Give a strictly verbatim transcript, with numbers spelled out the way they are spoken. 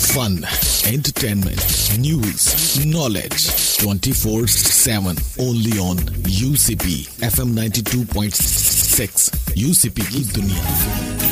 Fun, entertainment, news, knowledge. twenty-four seven. Only on U C P F M ninety-two point six. U C P की दुनिया.